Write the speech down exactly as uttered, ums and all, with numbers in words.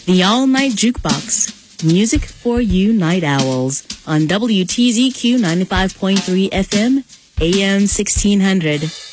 The All-Night Jukebox. Music for you night owls on W T Z Q ninety-five point three F M, A M sixteen hundred.